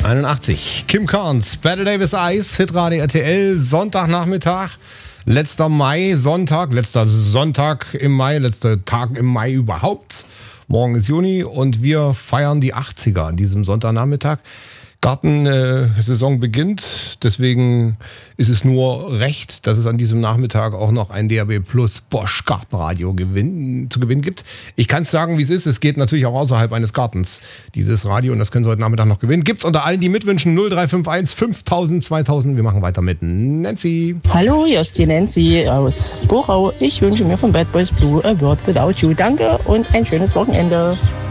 81. Kim Carnes, Battle Davis Ice, Hitradio RTL, Sonntagnachmittag, letzter Sonntag im Mai, letzter Tag im Mai überhaupt. Morgen ist Juni und wir feiern die 80er an diesem Sonntagnachmittag. Gartensaison beginnt, deswegen ist es nur recht, dass es an diesem Nachmittag auch noch ein DAB Plus Bosch Gartenradio zu gewinnen gibt. Ich kann es sagen, wie es ist. Es geht natürlich auch außerhalb eines Gartens, dieses Radio, und das können Sie heute Nachmittag noch gewinnen. Gibt's unter allen, die mitwünschen, 0351 5000 2000. Wir machen weiter mit Nancy. Hallo, hier ist die Nancy aus Bochau. Ich wünsche mir von Bad Boys Blue A World Without You. Danke und ein schönes Wochenende.